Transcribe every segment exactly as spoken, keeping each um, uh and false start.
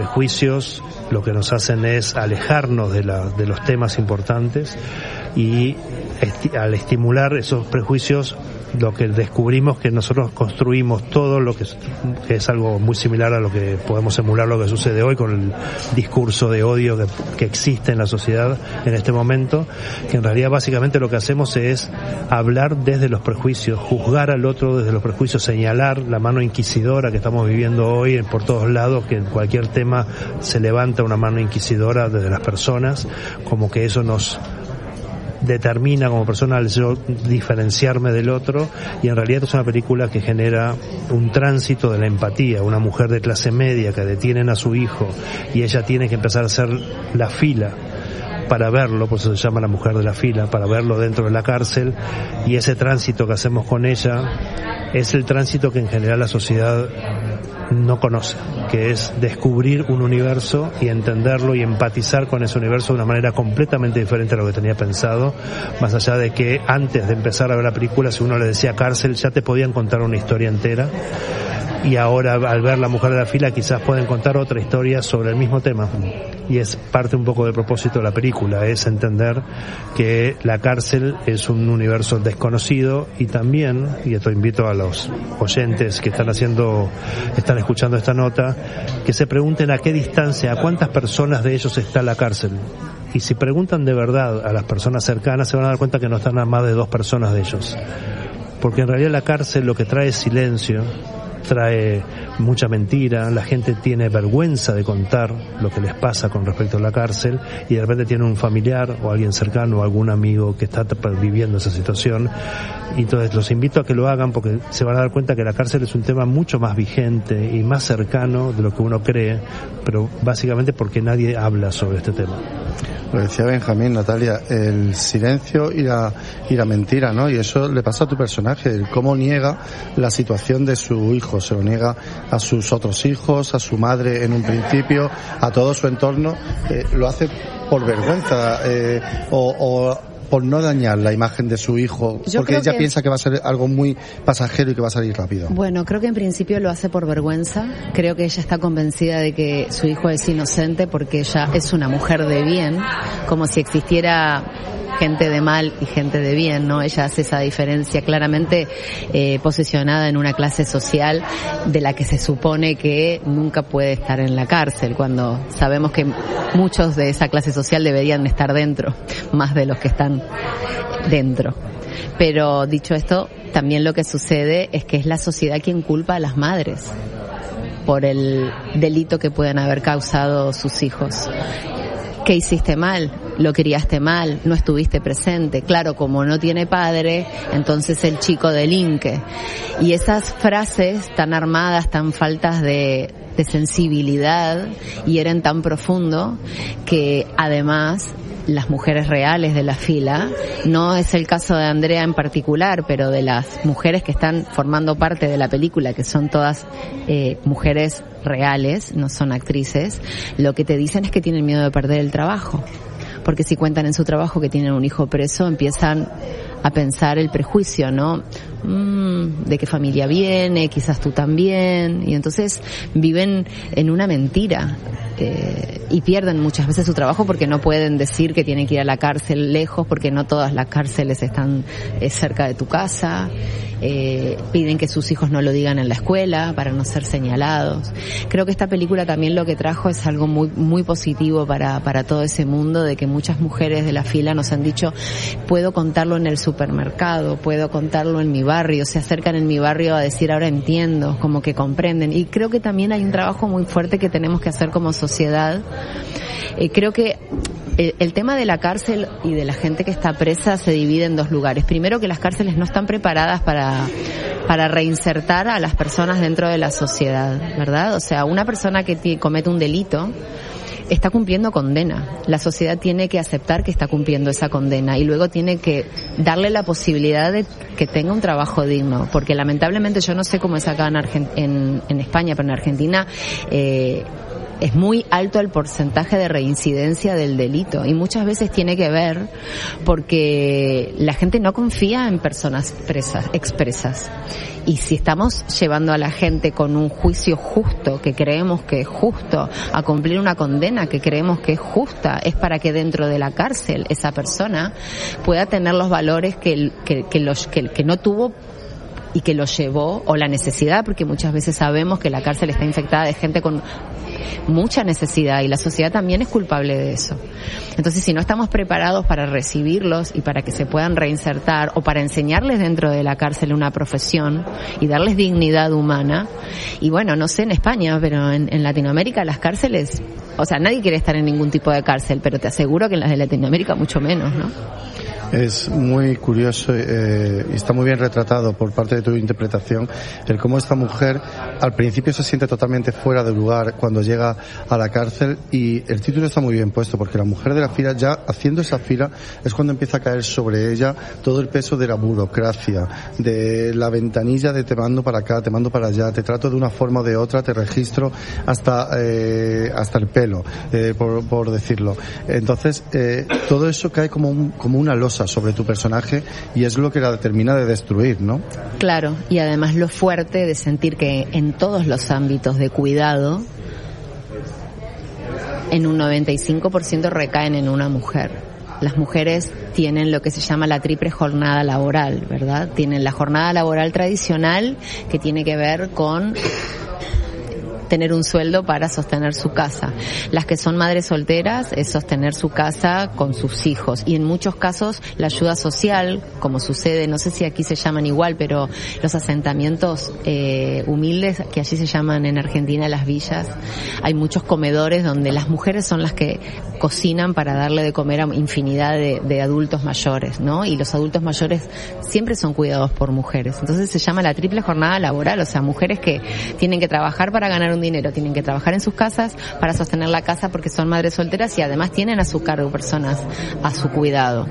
Prejuicios lo que nos hacen es alejarnos de, la, de los temas importantes y esti- al estimular esos prejuicios lo que descubrimos que nosotros construimos todo lo que es, que es algo muy similar a lo que podemos emular lo que sucede hoy con el discurso de odio que, que existe en la sociedad en este momento, que en realidad básicamente lo que hacemos es hablar desde los prejuicios, juzgar al otro desde los prejuicios, señalar la mano inquisidora que estamos viviendo hoy por todos lados, que en cualquier tema se levanta una mano inquisidora desde las personas, como que eso nos determina como persona al yo diferenciarme del otro, y en realidad es una película que genera un tránsito de la empatía. Una mujer de clase media que detienen a su hijo y ella tiene que empezar a hacer la fila para verlo, por eso se llama La mujer de la fila, para verlo dentro de la cárcel, y ese tránsito que hacemos con ella es el tránsito que en general la sociedad no conoce, que es descubrir un universo y entenderlo y empatizar con ese universo de una manera completamente diferente a lo que tenía pensado, más allá de que antes de empezar a ver la película, si uno le decía cárcel, ya te podían contar una historia entera, y ahora al ver La mujer de la fila quizás pueden contar otra historia sobre el mismo tema, y es parte un poco del propósito de la película, es entender que la cárcel es un universo desconocido, y también, y esto invito a los oyentes que están haciendo, están escuchando esta nota, que se pregunten a qué distancia, a cuántas personas de ellos está la cárcel. Y si preguntan de verdad a las personas cercanas, se van a dar cuenta que no están a más de dos personas de ellos. Porque en realidad la cárcel lo que trae es silencio, trae mucha mentira, la gente tiene vergüenza de contar lo que les pasa con respecto a la cárcel, y de repente tiene un familiar o alguien cercano o algún amigo que está viviendo esa situación, y entonces los invito a que lo hagan porque se van a dar cuenta que la cárcel es un tema mucho más vigente y más cercano de lo que uno cree, pero básicamente porque nadie habla sobre este tema. Lo decía Benjamín, Natalia, el silencio y la, y la mentira, ¿no? Y eso le pasa a tu personaje, el cómo niega la situación de su hijo, se lo niega a sus otros hijos, a su madre en un principio, a todo su entorno, eh, lo hace por vergüenza eh, o, o por no dañar la imagen de su hijo, Yo porque ella que... piensa que va a ser algo muy pasajero y que va a salir rápido. Bueno, creo que en principio lo hace por vergüenza. Creo que ella está convencida de que su hijo es inocente porque ella es una mujer de bien, como si existiera gente de mal y gente de bien, ¿no? Ella hace esa diferencia claramente eh, posicionada en una clase social de la que se supone que nunca puede estar en la cárcel, cuando sabemos que muchos de esa clase social deberían estar dentro, más de los que están dentro. Pero dicho esto, también lo que sucede es que es la sociedad quien culpa a las madres por el delito que pueden haber causado sus hijos. ¿Qué hiciste mal? Lo criaste mal, no estuviste presente. Claro, como no tiene padre, entonces el chico delinque. Y esas frases tan armadas, tan faltas de, de sensibilidad, hieren tan profundo que además las mujeres reales de la fila, no es el caso de Andrea en particular, pero de las mujeres que están formando parte de la película, que son todas eh, mujeres reales, no son actrices, lo que te dicen es que tienen miedo de perder el trabajo. Porque si cuentan en su trabajo que tienen un hijo preso, empiezan a pensar el prejuicio, ¿no? Mm, ¿de qué familia viene? Quizás tú también. Y entonces viven en una mentira eh, y pierden muchas veces su trabajo porque no pueden decir que tienen que ir a la cárcel lejos, porque no todas las cárceles están eh, cerca de tu casa. Eh, piden que sus hijos no lo digan en la escuela para no ser señalados. Creo que esta película también lo que trajo es algo muy muy positivo para para todo ese mundo, de que muchas mujeres de la fila nos han dicho: puedo contarlo en el supermercado, puedo contarlo en mi barrio, se acercan en mi barrio a decir ahora entiendo, como que comprenden. Y creo que también hay un trabajo muy fuerte que tenemos que hacer como sociedad. Eh, creo que el, el tema de la cárcel y de la gente que está presa se divide en dos lugares. Primero, que las cárceles no están preparadas para para reinsertar a las personas dentro de la sociedad, ¿verdad? O sea, una persona que t- comete un delito está cumpliendo condena. La sociedad tiene que aceptar que está cumpliendo esa condena y luego tiene que darle la posibilidad de que tenga un trabajo digno, porque lamentablemente, yo no sé cómo es acá en, Argent- en, en España, pero en Argentina eh, es muy alto el porcentaje de reincidencia del delito, y muchas veces tiene que ver porque la gente no confía en personas presas, expresas. Y si estamos llevando a la gente con un juicio justo, que creemos que es justo, a cumplir una condena que creemos que es justa, es para que dentro de la cárcel esa persona pueda tener los valores que, que, que, los, que, que no tuvo y que lo llevó, o la necesidad, porque muchas veces sabemos que la cárcel está infectada de gente con mucha necesidad, y la sociedad también es culpable de eso. Entonces, si no estamos preparados para recibirlos y para que se puedan reinsertar, o para enseñarles dentro de la cárcel una profesión y darles dignidad humana, y bueno, no sé en España, pero en, en Latinoamérica las cárceles, o sea, nadie quiere estar en ningún tipo de cárcel, pero te aseguro que en las de Latinoamérica mucho menos, ¿no? Es muy curioso eh, y está muy bien retratado por parte de tu interpretación el cómo esta mujer al principio se siente totalmente fuera de lugar cuando llega a la cárcel, y el título está muy bien puesto porque la mujer de la fila, ya haciendo esa fila, es cuando empieza a caer sobre ella todo el peso de la burocracia, de la ventanilla de te mando para acá, te mando para allá, te trato de una forma o de otra, te registro hasta eh, hasta el pelo, eh, por, por decirlo. Entonces eh, todo eso cae como un, como una losa sobre tu personaje, y es lo que la termina de destruir, ¿no? Claro, y además lo fuerte de sentir que en todos los ámbitos de cuidado, en un noventa y cinco por ciento recaen en una mujer. Las mujeres tienen lo que se llama la triple jornada laboral, ¿verdad? Tienen la jornada laboral tradicional, que tiene que ver con tener un sueldo para sostener su casa. Las que son madres solteras es sostener su casa con sus hijos, y en muchos casos la ayuda social, como sucede, no sé si aquí se llaman igual, pero los asentamientos eh, humildes, que allí se llaman en Argentina las villas, hay muchos comedores donde las mujeres son las que cocinan para darle de comer a infinidad de, de adultos mayores, ¿no? Y los adultos mayores siempre son cuidados por mujeres. Entonces se llama la triple jornada laboral, o sea, mujeres que tienen que trabajar para ganar un dinero, tienen que trabajar en sus casas para sostener la casa porque son madres solteras, y además tienen a su cargo personas a su cuidado.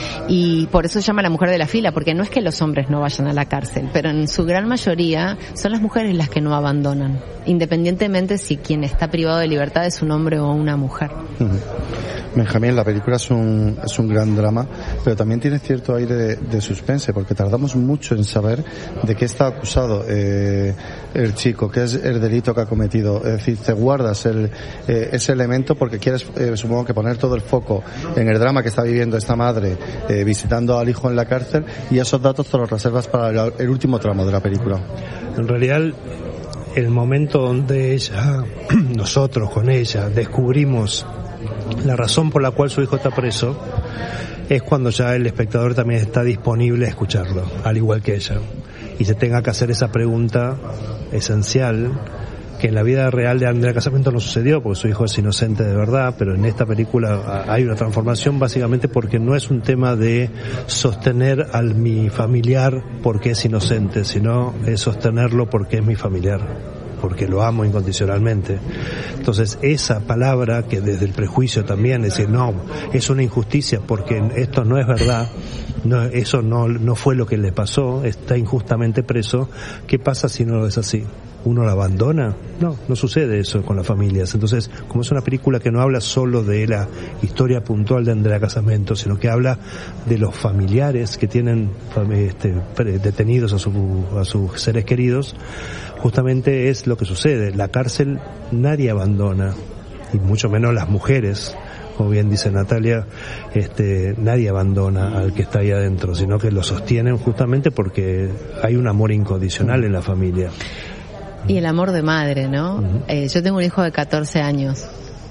Y por eso se llama la mujer de la fila, porque no es que los hombres no vayan a la cárcel, pero en su gran mayoría son las mujeres las que no abandonan, independientemente si quien está privado de libertad es un hombre o una mujer. Uh-huh. Benjamín, la película es un, es un gran drama, pero también tiene cierto aire de, de suspense, porque tardamos mucho en saber de qué está acusado eh, el chico, qué es el delito que ha cometido. Es decir, te guardas el, eh, ese elemento porque quieres, eh, supongo que poner todo el foco en el drama que está viviendo esta madre eh, visitando al hijo en la cárcel, y esos datos te los reservas para el, el último tramo de la película. En realidad, el momento donde ella, nosotros con ella, descubrimos la razón por la cual su hijo está preso, es cuando ya el espectador también está disponible a escucharlo, al igual que ella, y se tenga que hacer esa pregunta esencial, que en la vida real de Andrea Casamento no sucedió, porque su hijo es inocente de verdad, pero en esta película hay una transformación, básicamente porque no es un tema de sostener a mi familiar porque es inocente, sino es sostenerlo porque es mi familiar, porque lo amo incondicionalmente. Entonces, esa palabra que desde el prejuicio también, es decir, no, es una injusticia porque esto no es verdad, no, eso no, no fue lo que le pasó, está injustamente preso, ¿qué pasa si no es así? ¿Uno la abandona? No, no sucede eso con las familias. Entonces, como es una película que no habla solo de la historia puntual de Andrea Casamento, sino que habla de los familiares que tienen este, detenidos a, su, a sus seres queridos, justamente es lo que sucede. La cárcel nadie abandona, y mucho menos las mujeres. Como bien dice Natalia, este, nadie abandona al que está ahí adentro, sino que lo sostienen justamente porque hay un amor incondicional en la familia. Y el amor de madre, ¿no? Uh-huh. Eh, yo tengo un hijo de catorce años,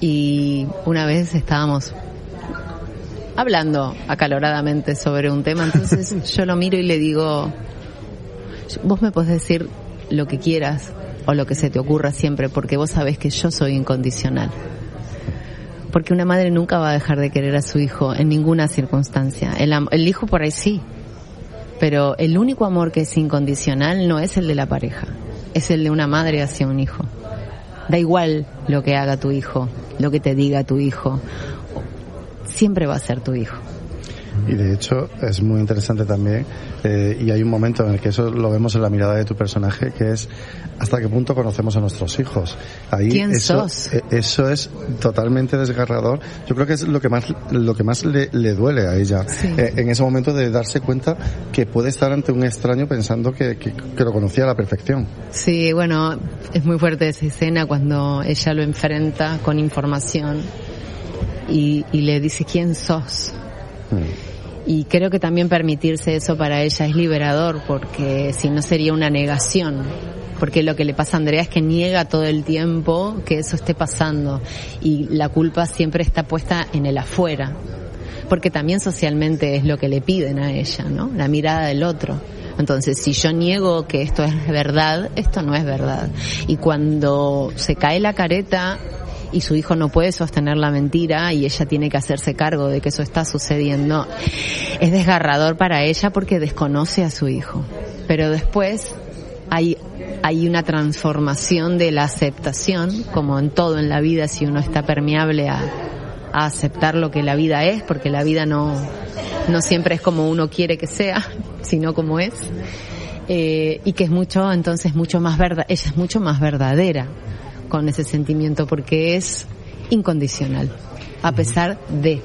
y una vez estábamos hablando acaloradamente sobre un tema, entonces yo lo miro y le digo, vos me podés decir lo que quieras o lo que se te ocurra siempre, porque vos sabés que yo soy incondicional. Porque una madre nunca va a dejar de querer a su hijo en ninguna circunstancia. El, el hijo por ahí sí, pero el único amor que es incondicional no es el de la pareja, es el de una madre hacia un hijo. Da igual lo que haga tu hijo, lo que te diga tu hijo, siempre va a ser tu hijo. Y de hecho es muy interesante también, eh, y hay un momento en el que eso lo vemos en la mirada de tu personaje, que es hasta qué punto conocemos a nuestros hijos. Ahí ¿Quién eso, sos? eh, eso es totalmente desgarrador. Yo creo que es lo que más lo que más le, le duele a ella, sí. eh, en ese momento de darse cuenta que puede estar ante un extraño pensando que, que, que lo conocía a la perfección. Sí, bueno, es muy fuerte esa escena cuando ella lo enfrenta con información y, y le dice ¿quién sos? Mm. Y creo que también permitirse eso para ella es liberador, porque si no sería una negación. Porque lo que le pasa a Andrea es que niega todo el tiempo que eso esté pasando, y la culpa siempre está puesta en el afuera, porque también socialmente es lo que le piden a ella, ¿no? La mirada del otro. Entonces, si yo niego que esto es verdad, esto no es verdad. Y cuando se cae la careta y su hijo no puede sostener la mentira y ella tiene que hacerse cargo de que eso está sucediendo, es desgarrador para ella porque desconoce a su hijo. Pero después hay hay una transformación de la aceptación, como en todo en la vida, si uno está permeable a, a aceptar lo que la vida es, porque la vida no no siempre es como uno quiere que sea, sino como es, eh, y que es mucho, entonces mucho más verdad, ella es mucho más verdadera con ese sentimiento, porque es incondicional, a pesar de.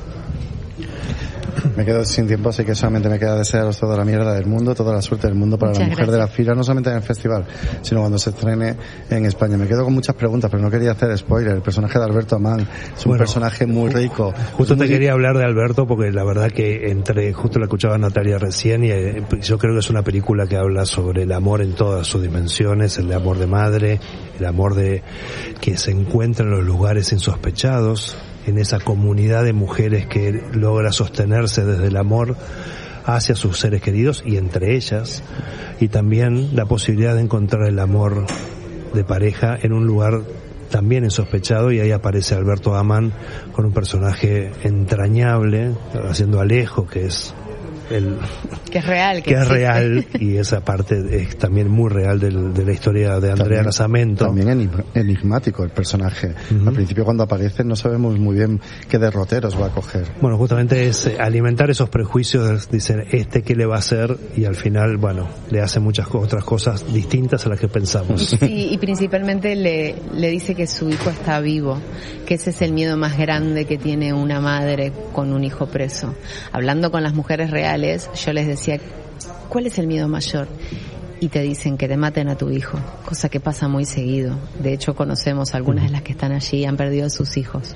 Me quedo sin tiempo, así que solamente me queda desearos toda la mierda del mundo, toda la suerte del mundo para Muchas la mujer gracias. de la fila, no solamente en el festival, sino cuando se estrene en España. Me quedo con muchas preguntas, pero no quería hacer spoiler. El personaje de Alberto Amán es un bueno, personaje muy rico. Justo muy... te quería hablar de Alberto porque la verdad que entre, justo la escuchaba Natalia recién, y eh, yo creo que es una película que habla sobre el amor en todas sus dimensiones, el amor de madre, el amor de que se encuentra en los lugares insospechados, en esa comunidad de mujeres que logra sostenerse desde el amor hacia sus seres queridos y entre ellas, y también la posibilidad de encontrar el amor de pareja en un lugar también insospechado, y ahí aparece Alberto Amán con un personaje entrañable, haciendo Alejo, que es el que es real, que, que es real, y esa parte es también muy real del, de la historia de Andrea también, Casamento. También enigmático el personaje. Uh-huh. Al principio, cuando aparece, no sabemos muy bien qué derroteros va a coger. Bueno, justamente es alimentar esos prejuicios, dicen, este qué le va a hacer, y al final, bueno, le hace muchas otras cosas distintas a las que pensamos. Sí, y principalmente le, le dice que su hijo está vivo, que ese es el miedo más grande que tiene una madre con un hijo preso. Hablando con las mujeres reales, yo les decía, ¿cuál es el miedo mayor? Y te dicen que te maten a tu hijo, cosa que pasa muy seguido. De hecho, conocemos algunas de las que están allí y han perdido a sus hijos.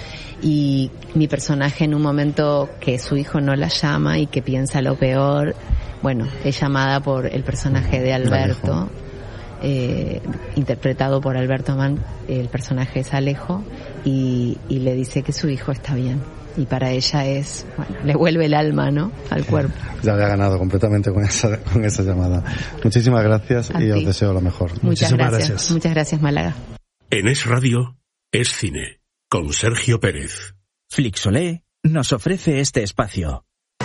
Y mi personaje, en un momento que su hijo no la llama y que piensa lo peor, bueno, es llamada por el personaje de Alberto, eh, interpretado por Alberto Amán, el personaje es Alejo, y, y le dice que su hijo está bien. Y para ella es, bueno, le vuelve el alma, ¿no?, al cuerpo. Ya había ganado completamente con esa, con esa llamada. Muchísimas gracias a y ti. Os deseo lo mejor. Muchas Muchísimas gracias. gracias. Muchas gracias, Málaga. En Es Radio, Es Cine, con Sergio Pérez. Flixolé nos ofrece este espacio.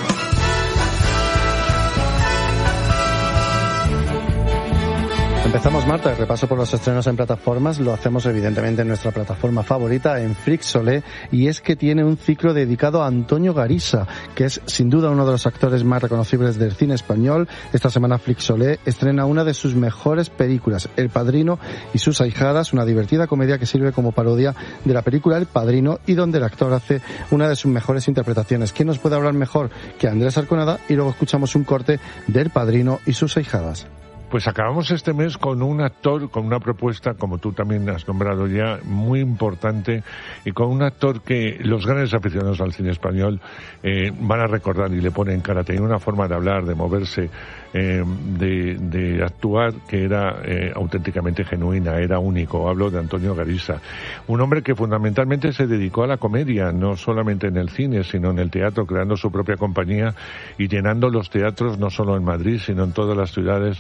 Empezamos, Marta, el repaso por los estrenos en plataformas. Lo hacemos evidentemente en nuestra plataforma favorita, en Flixolé, y es que tiene un ciclo dedicado a Antonio Garisa, que es sin duda uno de los actores más reconocibles del cine español. Esta semana Flixolé estrena una de sus mejores películas, El Padrino y sus ahijadas, una divertida comedia que sirve como parodia de la película El Padrino y donde el actor hace una de sus mejores interpretaciones. ¿Quién nos puede hablar mejor que Andrés Arconada? Y luego escuchamos un corte del Padrino y sus ahijadas. Pues acabamos este mes con un actor, con una propuesta, como tú también has nombrado ya, muy importante, y con un actor que los grandes aficionados al cine español eh, van a recordar y le ponen cara. Tenía una forma de hablar, de moverse, eh, de, de actuar que era eh, auténticamente genuina, era único. Hablo de Antonio Garisa, un hombre que fundamentalmente se dedicó a la comedia, no solamente en el cine, sino en el teatro, creando su propia compañía y llenando los teatros no solo en Madrid, sino en todas las ciudades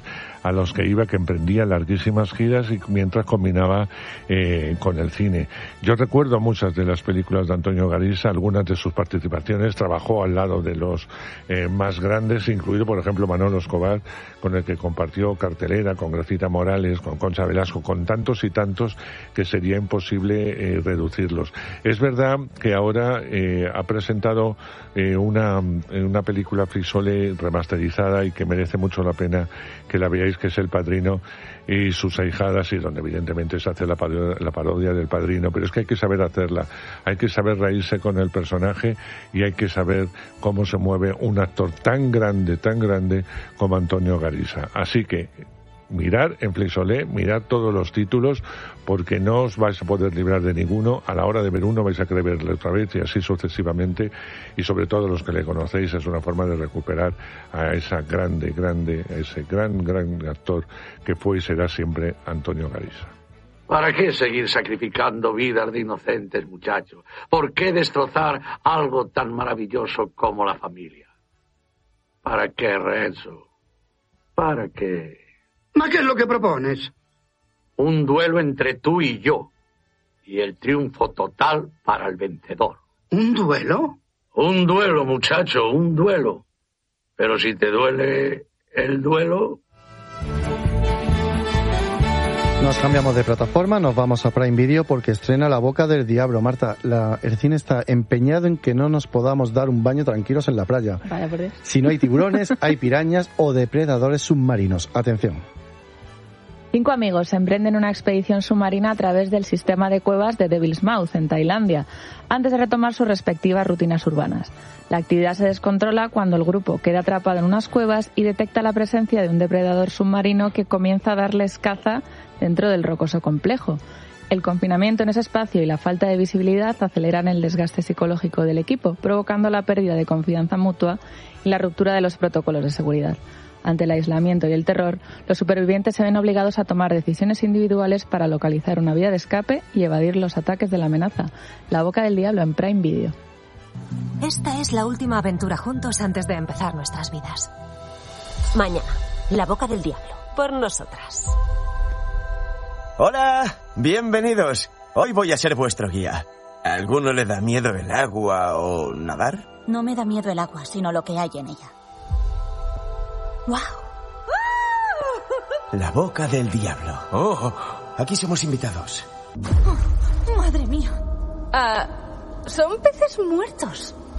a los que iba, que emprendía larguísimas giras y mientras combinaba eh, con el cine. Yo recuerdo muchas de las películas de Antonio Gariza, algunas de sus participaciones, trabajó al lado de los eh, más grandes, incluido por ejemplo Manolo Escobar, con el que compartió cartelera, con Gracita Morales, con Concha Velasco, con tantos y tantos que sería imposible eh, reducirlos. Es verdad que ahora eh, ha presentado eh, una, una película Frisole remasterizada y que merece mucho la pena que la veáis, que es El Padrino y sus ahijadas, y donde evidentemente se hace la parodia, la parodia del Padrino, pero es que hay que saber hacerla, hay que saber reírse con el personaje y hay que saber cómo se mueve un actor tan grande, tan grande como Antonio Gariza. Así que mirad en Flixolé, mirad todos los títulos, porque no os vais a poder librar de ninguno. A la hora de ver uno vais a querer verle otra vez y así sucesivamente, y sobre todo los que le conocéis, es una forma de recuperar a esa grande, grande, a ese gran, gran actor que fue y será siempre Antonio Gariza. ¿Para qué seguir sacrificando vidas de inocentes, muchachos? ¿Por qué destrozar algo tan maravilloso como la familia? ¿Para qué, Renzo? ¿Para qué? ¿Ma qué es lo que propones? Un duelo entre tú y yo, y el triunfo total para el vencedor. ¿Un duelo? Un duelo, muchacho, un duelo. Pero si te duele el duelo... Nos cambiamos de plataforma, nos vamos a Prime Video porque estrena La Boca del Diablo. Marta, la, el cine está empeñado en que no nos podamos dar un baño tranquilos en la playa. Vaya por Dios. Si no hay tiburones, hay pirañas o depredadores submarinos. Atención. Cinco amigos emprenden una expedición submarina a través del sistema de cuevas de Devil's Mouth, en Tailandia, antes de retomar sus respectivas rutinas urbanas. La actividad se descontrola cuando el grupo queda atrapado en unas cuevas y detecta la presencia de un depredador submarino que comienza a darles caza dentro del rocoso complejo. El confinamiento en ese espacio y la falta de visibilidad aceleran el desgaste psicológico del equipo, provocando la pérdida de confianza mutua y la ruptura de los protocolos de seguridad. Ante el aislamiento y el terror, los supervivientes se ven obligados a tomar decisiones individuales para localizar una vía de escape y evadir los ataques de la amenaza. La Boca del Diablo en Prime Video. Esta es la última aventura juntos antes de empezar nuestras vidas. Mañana, La Boca del Diablo, por nosotras. Hola, bienvenidos. Hoy voy a ser vuestro guía. ¿A alguno le da miedo el agua o nadar? No me da miedo el agua, sino lo que hay en ella. ¡Wow! La Boca del Diablo. Oh, aquí somos invitados. Oh, ¡madre mía! Ah, son peces muertos.